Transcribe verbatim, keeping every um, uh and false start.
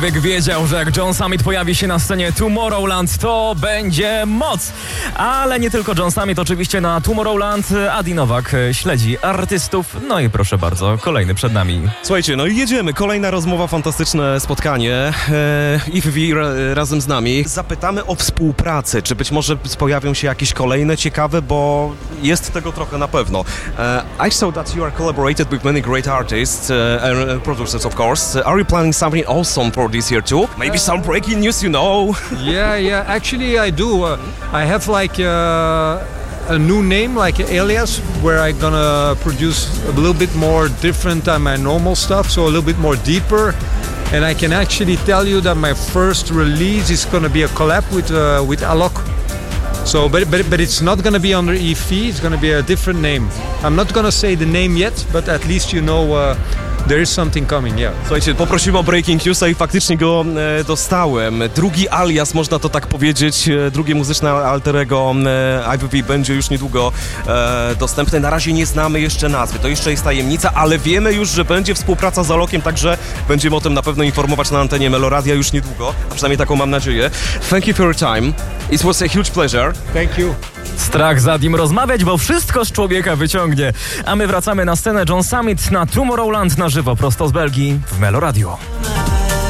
Człowiek wiedział, że jak John Summit pojawi się na scenie Tomorrowland, to będzie moc. Ale nie tylko John Summit, oczywiście na Tomorrowland Adi Nowak śledzi artystów. No i proszę bardzo, kolejny przed nami. Słuchajcie, no i jedziemy. Kolejna rozmowa, fantastyczne spotkanie. E, I V V ra, razem z nami. Zapytamy o współpracę. Czy być może pojawią się jakieś kolejne ciekawe, bo jest tego trochę na pewno. Uh, I saw that you are collaborated with many great artists uh, and producers, of course. Are you planning something awesome for this year too? Maybe some breaking news, you know? Yeah, yeah. Actually, I do. Uh, I have like uh, a new name, like alias, where I'm gonna produce a little bit more different than my normal stuff, so a little bit more deeper. And I can actually tell you that my first release is gonna be a collab with uh, with Alok. So, but, but but it's not gonna be under E V. It's gonna be a different name. I'm not gonna say the name yet, but at least you know. Uh, There is something coming, yeah. Słuchajcie, poprosiłem o breaking newsa i faktycznie go e, dostałem. Drugi alias, można to tak powiedzieć, e, drugie muzyczne alterego e, I V V będzie już niedługo e, dostępne. Na razie nie znamy jeszcze nazwy, to jeszcze jest tajemnica, ale wiemy już, że będzie współpraca z Alokiem, także będziemy o tym na pewno informować na antenie Meloradia już niedługo, a przynajmniej taką mam nadzieję. Thank you for your time. It was a huge pleasure. Thank you. Strach z Adim rozmawiać, bo wszystko z człowieka wyciągnie. A my wracamy na scenę John Summit na Tomorrowland na żywo, prosto z Belgii w Meloradio.